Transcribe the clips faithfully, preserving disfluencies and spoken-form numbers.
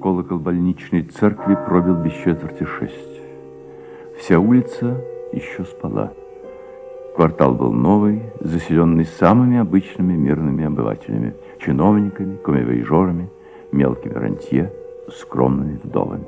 колокол больничной церкви пробил без четверти шесть. Вся улица еще спала. Квартал был новый, заселенный самыми обычными мирными обывателями, чиновниками, коммивояжерами, мелкими рантье, скромными вдовами.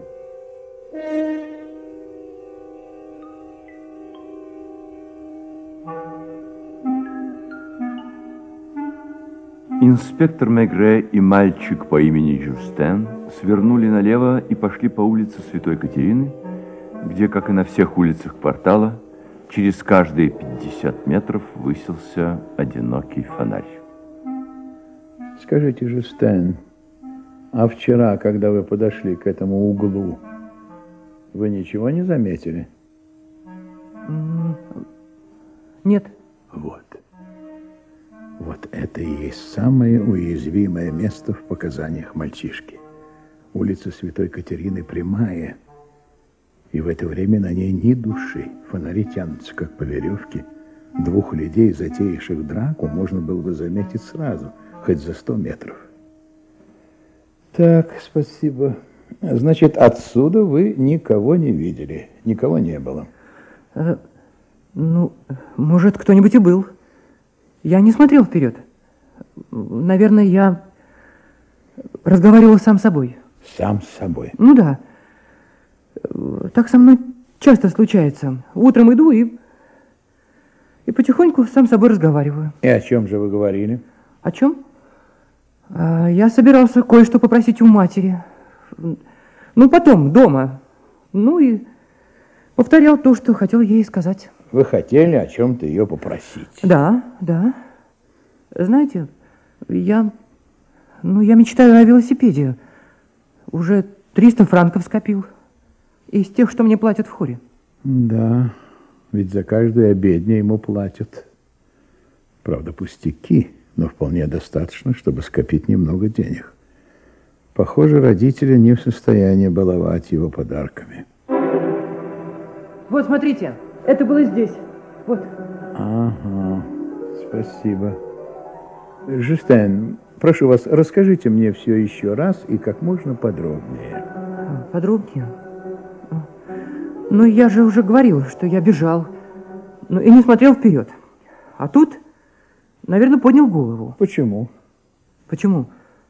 Инспектор Мегре и мальчик по имени Жюстен свернули налево и пошли по улице Святой Катерины, где, как и на всех улицах квартала, через каждые пятьдесят метров высился одинокий фонарь. Скажите, Жюстен, а вчера, когда вы подошли к этому углу, вы ничего не заметили? Нет. Вот. Вот это и есть самое уязвимое место в показаниях мальчишки. Улица Святой Катерины прямая, и в это время на ней ни души. Фонари тянутся, как по веревке. Двух людей, затеявших драку, можно было бы заметить сразу, хоть за сто метров. Так, спасибо. Значит, отсюда вы никого не видели, никого не было. А, ну, может, кто-нибудь и был. Я не смотрел вперед. Наверное, я разговаривал сам с собой. Сам с собой? Ну да. Так со мной часто случается. Утром иду и, и потихоньку сам с собой разговариваю. И о чем же вы говорили? О чем? А, я собирался кое-что попросить у матери. Ну, потом, дома. Ну и повторял то, что хотел ей сказать. Вы хотели о чем-то ее попросить? Да, да. Знаете, я, ну, я мечтаю о велосипеде. Уже триста франков скопил. Из тех, что мне платят в хоре. Да, ведь за каждую обедню ему платят. Правда, пустяки, но вполне достаточно, чтобы скопить немного денег. Похоже, родители не в состоянии баловать его подарками. Вот, смотрите. Это было здесь. Вот. Ага, спасибо. Жюстен, прошу вас, расскажите мне все еще раз и как можно подробнее. Подробнее? Ну, я же уже говорил, что я бежал. Ну, и не смотрел вперед. А тут, наверное, поднял голову. Почему? Почему?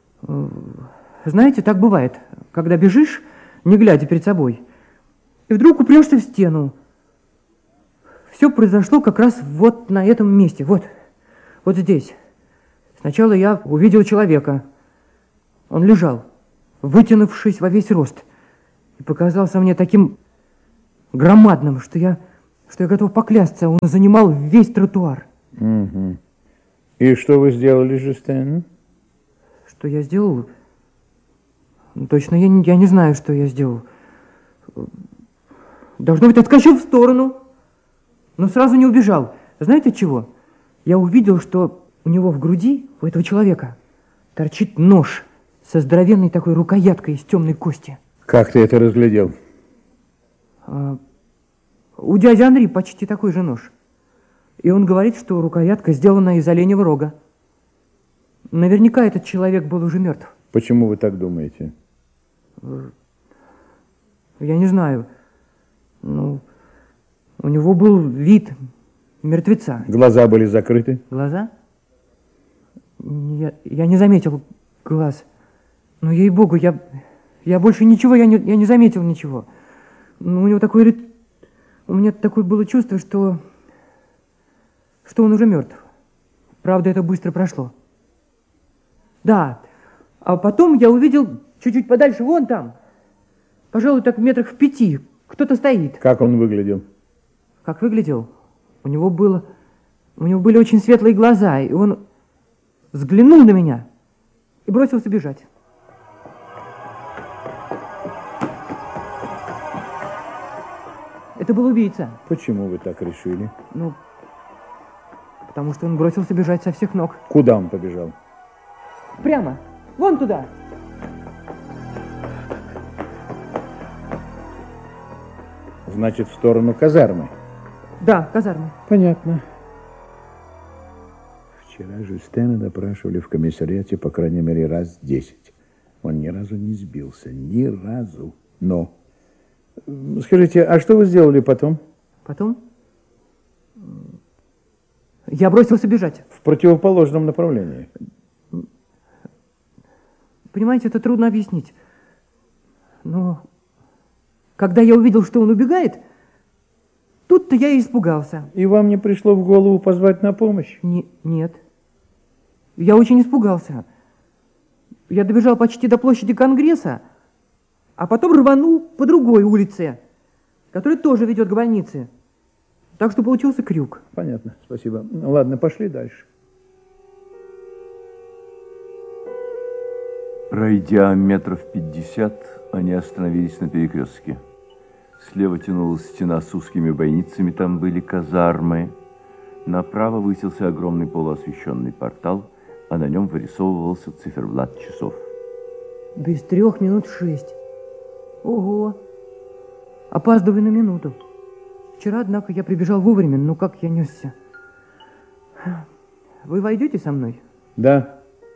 Знаете, так бывает, когда бежишь, не глядя перед собой, и вдруг упрешься в стену. Все произошло как раз вот на этом месте, вот, вот здесь. Сначала я увидел человека. Он лежал, вытянувшись во весь рост, и показался мне таким громадным, что я, что я готов поклясться, он занимал весь тротуар. Угу. И что вы сделали, Жюстен? Что я сделал? Точно, я не, я не знаю, что я сделал. Должно быть, отскочил в сторону. Но сразу не убежал. Знаете чего? Я увидел, что у него в груди, у этого человека, торчит нож со здоровенной такой рукояткой из темной кости. Как ты это разглядел? А, у дяди Анри почти такой же нож. И он говорит, что рукоятка сделана из оленевого рога. Наверняка этот человек был уже мертв. Почему вы так думаете? Я не знаю. Ну... У него был вид мертвеца. Глаза были закрыты? Глаза? Я, я не заметил глаз. Но, ей-богу, я, я больше ничего, я не, я не заметил ничего. Но у него такое... У меня такое было чувство, что... Что он уже мертв. Правда, это быстро прошло. Да. А потом я увидел чуть-чуть подальше, вон там, пожалуй, так в метрах в пяти, кто-то стоит. Как он выглядел? Как выглядел? У него было, у него были очень светлые глаза, и он взглянул на меня и бросился бежать. Это был убийца. Почему вы так решили? Ну, потому что он бросился бежать со всех ног. Куда он побежал? Прямо, вон туда. Значит, в сторону казармы? Да, казармы. Понятно. Вчера Жюстена допрашивали в комиссариате, по крайней мере, раз десять. Он ни разу не сбился, ни разу. Но, скажите, а что вы сделали потом? Потом я бросился бежать. В противоположном направлении. Понимаете, это трудно объяснить. Но когда я увидел, что он убегает, тут-то я и испугался. И вам не пришло в голову позвать на помощь? Не, нет. Я очень испугался. Я добежал почти до площади Конгресса, а потом рванул по другой улице, которая тоже ведет к больнице. Так что получился крюк. Понятно, спасибо. Ладно, пошли дальше. Пройдя метров пятьдесят, они остановились на перекрестке. Слева тянулась стена с узкими бойницами, там были казармы. Направо высился огромный полуосвещенный портал, а на нем вырисовывался циферблат часов. Без трех минут шесть. Ого! Опаздываю на минуту. Вчера, однако, я прибежал вовремя, но как я несся. Вы войдете со мной? Да.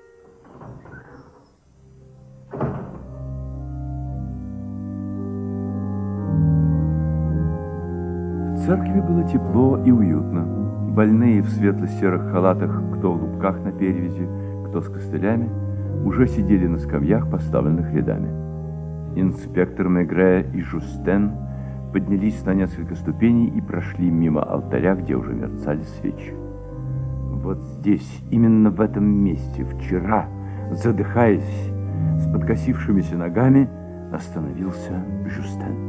В церкви было тепло и уютно. Больные в светло-серых халатах, кто в лубках на перевязи, кто с костылями, уже сидели на скамьях, поставленных рядами. Инспектор Мегре и Жустен поднялись на несколько ступеней и прошли мимо алтаря, где уже мерцали свечи. Вот здесь, именно в этом месте, вчера, задыхаясь, с подкосившимися ногами, остановился Жустен.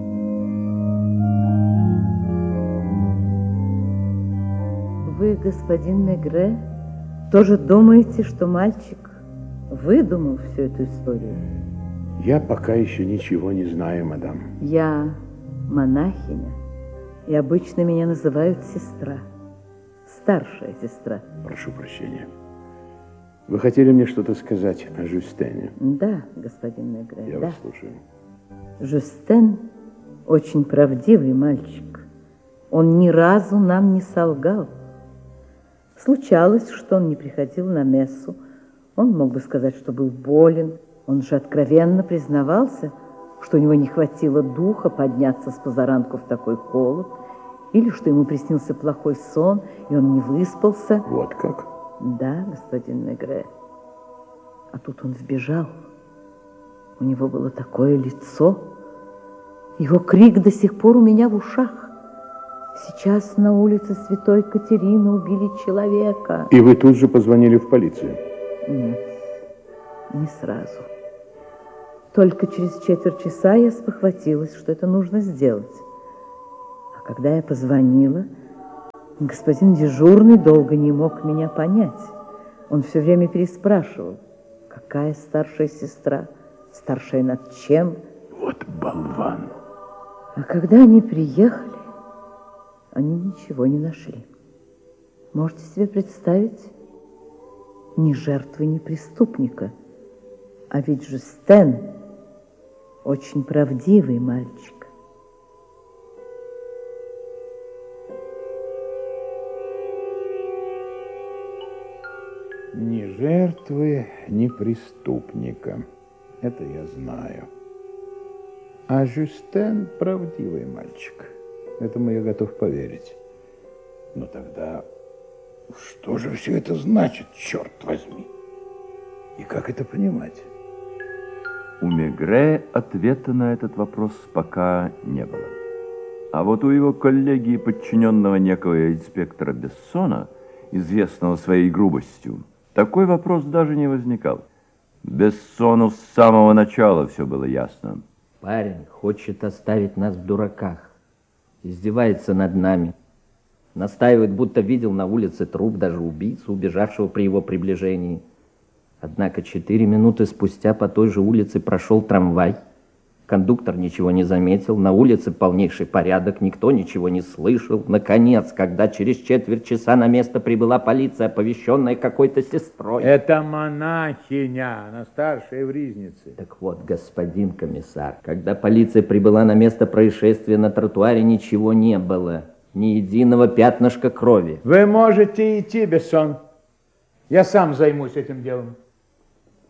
Вы, господин Мегре, тоже думаете, что мальчик выдумал всю эту историю? Я пока еще ничего не знаю, мадам. Я монахиня, и обычно меня называют сестра, старшая сестра. Прошу прощения. Вы хотели мне что-то сказать о Жюстене? Да, господин Мегре, Я да. вас слушаю. Жюстен очень правдивый мальчик. Он ни разу нам не солгал. Случалось, что он не приходил на мессу. Он мог бы сказать, что был болен. Он же откровенно признавался, что у него не хватило духа подняться с позаранку в такой холод, или что ему приснился плохой сон, и он не выспался. Вот как? Да, господин Мегре. А тут он сбежал. У него было такое лицо. Его крик до сих пор у меня в ушах. Сейчас на улице Святой Катерины убили человека. И вы тут же позвонили в полицию? Нет, не сразу. Только через четверть часа я спохватилась, что это нужно сделать. А когда я позвонила, господин дежурный долго не мог меня понять. Он все время переспрашивал, какая старшая сестра, старшая над чем. Вот болван. А когда они приехали, они ничего не нашли. Можете себе представить? Ни жертвы, ни преступника. А ведь Жюстен очень правдивый мальчик. Ни жертвы, ни преступника. Это я знаю. А Жюстен правдивый мальчик. Этому я готов поверить. Но тогда что же все это значит, черт возьми? И как это понимать? У Мегре ответа на этот вопрос пока не было. А вот у его коллеги и подчиненного некого инспектора Бессона, известного своей грубостью, такой вопрос даже не возникал. Бессону с самого начала все было ясно. Парень хочет оставить нас в дураках. Издевается над нами. Настаивает, будто видел на улице труп даже убийцу, убежавшего при его приближении. Однако четыре минуты спустя по той же улице прошел трамвай. Кондуктор ничего не заметил, на улице полнейший порядок, никто ничего не слышал. Наконец, когда через четверть часа на место прибыла полиция, оповещенная какой-то сестрой. Это монахиня, она старшая в Ризнице. Так вот, господин комиссар, когда полиция прибыла на место происшествия, на тротуаре ничего не было, ни единого пятнышка крови. Вы можете идти, Бессон. Я сам займусь этим делом.